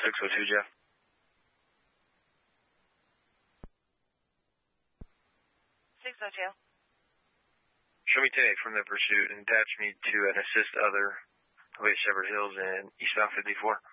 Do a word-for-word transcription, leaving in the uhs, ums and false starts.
six oh two, Jeff. six oh two. Show me ten eight from the pursuit and attach me to an assist other away Shepherd Hills and eastbound fifty-four.